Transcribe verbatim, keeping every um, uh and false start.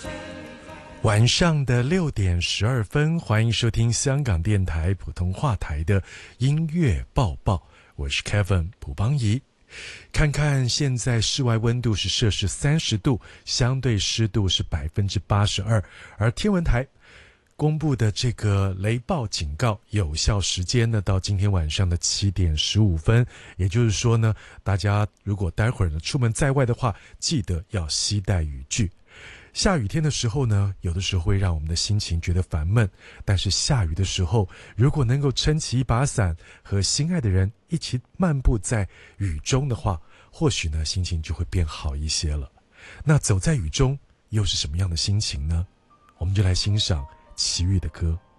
晚上的六点十二分，欢迎收听香港电台普通话台的音乐报报，我是 Kevin 卜邦仪。看看现在室外温度是摄氏三十度，相对湿度是百分之八十二，而天文台公布的这个雷暴警告有效时间呢，到今天晚上的七点十五分。也就是说呢，大家如果待会儿呢出门在外的话，记得要携带雨具。下雨天的时候呢，有的时候会让我们的心情觉得烦闷，但是下雨的时候，如果能够撑起一把伞，和心爱的人一起漫步在雨中的话，或许呢心情就会变好一些了。那走在雨中又是什么样的心情呢？我们就来欣赏齐豫的歌。